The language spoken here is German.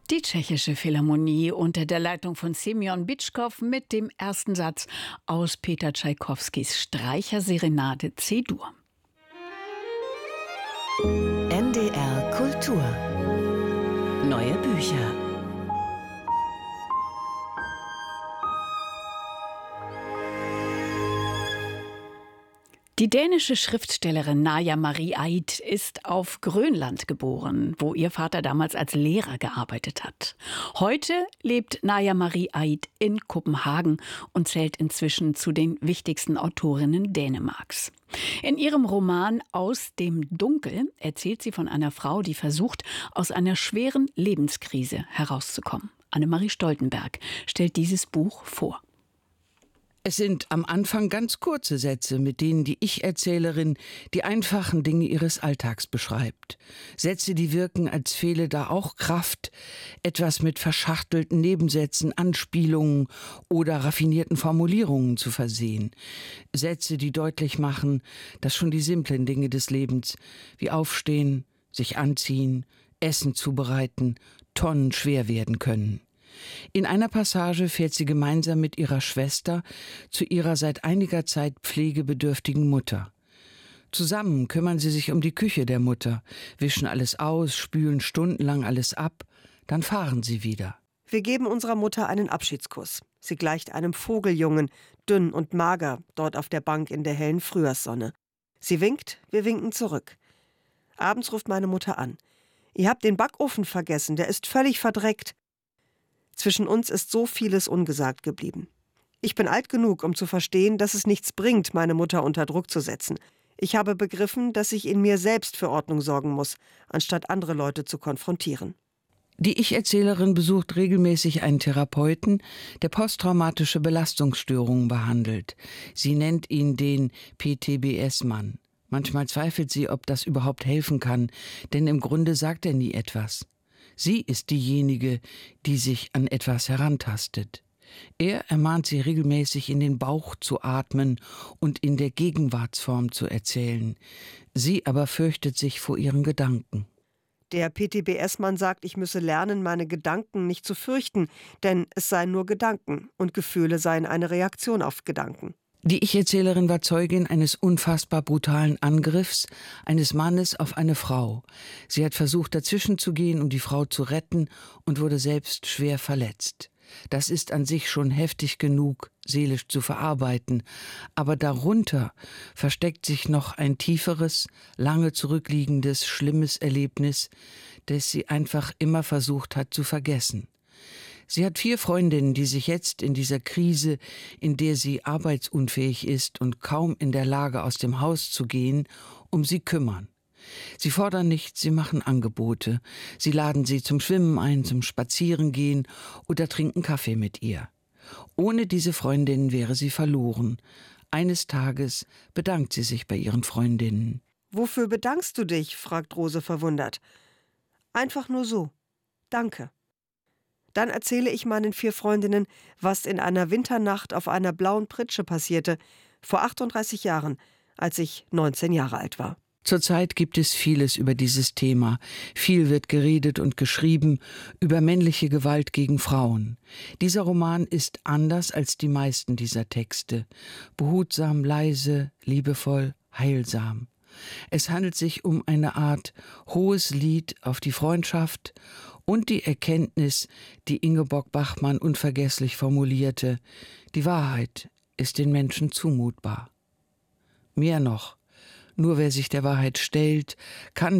Die Tschechische Philharmonie unter der Leitung von Semjon Bitschkow mit dem ersten Satz aus Peter Tschaikowskis Streicherserenade C-Dur. NDR Kultur. Neue Bücher. Die dänische Schriftstellerin Naja Marie Aidt ist auf Grönland geboren, wo ihr Vater damals als Lehrer gearbeitet hat. Heute lebt Naja Marie Aidt in Kopenhagen und zählt inzwischen zu den wichtigsten Autorinnen Dänemarks. In ihrem Roman Aus dem Dunkel erzählt sie von einer Frau, die versucht, aus einer schweren Lebenskrise herauszukommen. Annemarie Stoltenberg stellt dieses Buch vor. Es sind am Anfang ganz kurze Sätze, mit denen die Ich-Erzählerin die einfachen Dinge ihres Alltags beschreibt. Sätze, die wirken, als fehle da auch Kraft, etwas mit verschachtelten Nebensätzen, Anspielungen oder raffinierten Formulierungen zu versehen. Sätze, die deutlich machen, dass schon die simplen Dinge des Lebens, wie Aufstehen, sich anziehen, Essen zubereiten, tonnenschwer werden können. In einer Passage fährt sie gemeinsam mit ihrer Schwester zu ihrer seit einiger Zeit pflegebedürftigen Mutter. Zusammen kümmern sie sich um die Küche der Mutter, wischen alles aus, spülen stundenlang alles ab, dann fahren sie wieder. Wir geben unserer Mutter einen Abschiedskuss. Sie gleicht einem Vogeljungen, dünn und mager, dort auf der Bank in der hellen Frühjahrssonne. Sie winkt, wir winken zurück. Abends ruft meine Mutter an. Ihr habt den Backofen vergessen, der ist völlig verdreckt. Zwischen uns ist so vieles ungesagt geblieben. Ich bin alt genug, um zu verstehen, dass es nichts bringt, meine Mutter unter Druck zu setzen. Ich habe begriffen, dass ich in mir selbst für Ordnung sorgen muss, anstatt andere Leute zu konfrontieren. Die Ich-Erzählerin besucht regelmäßig einen Therapeuten, der posttraumatische Belastungsstörungen behandelt. Sie nennt ihn den PTBS-Mann. Manchmal zweifelt sie, ob das überhaupt helfen kann, denn im Grunde sagt er nie etwas. Sie ist diejenige, die sich an etwas herantastet. Er ermahnt sie regelmäßig, in den Bauch zu atmen und in der Gegenwartsform zu erzählen. Sie aber fürchtet sich vor ihren Gedanken. Der PTBS-Mann sagt, ich müsse lernen, meine Gedanken nicht zu fürchten, denn es seien nur Gedanken und Gefühle seien eine Reaktion auf Gedanken. Die Ich-Erzählerin war Zeugin eines unfassbar brutalen Angriffs eines Mannes auf eine Frau. Sie hat versucht, dazwischen zu gehen, um die Frau zu retten und wurde selbst schwer verletzt. Das ist an sich schon heftig genug, seelisch zu verarbeiten. Aber darunter versteckt sich noch ein tieferes, lange zurückliegendes, schlimmes Erlebnis, das sie einfach immer versucht hat zu vergessen. Sie hat 4 Freundinnen, die sich jetzt in dieser Krise, in der sie arbeitsunfähig ist und kaum in der Lage, aus dem Haus zu gehen, um sie kümmern. Sie fordern nichts, sie machen Angebote. Sie laden sie zum Schwimmen ein, zum Spazierengehen oder trinken Kaffee mit ihr. Ohne diese Freundinnen wäre sie verloren. Eines Tages bedankt sie sich bei ihren Freundinnen. »Wofür bedankst du dich?« fragt Rose verwundert. »Einfach nur so. Danke.« Dann erzähle ich meinen 4 Freundinnen, was in einer Winternacht auf einer blauen Pritsche passierte, vor 38 Jahren, als ich 19 Jahre alt war. Zurzeit gibt es vieles über dieses Thema. Viel wird geredet und geschrieben über männliche Gewalt gegen Frauen. Dieser Roman ist anders als die meisten dieser Texte. Behutsam, leise, liebevoll, heilsam. Es handelt sich um eine Art hohes Lied auf die Freundschaft und die Erkenntnis, die Ingeborg Bachmann unvergesslich formulierte: Die Wahrheit ist den Menschen zumutbar. Mehr noch, nur wer sich der Wahrheit stellt, kann